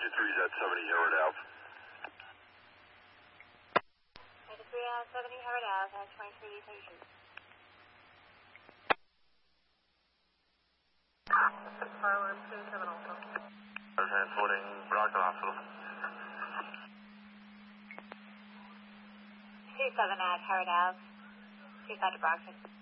23's at 70 Hayward Ave. 23 at 70 Hayward Ave, has 2332. Pilot 27 also. Transporting Brockton Hospital. 27 at Hayward Ave, 25 to Brockton.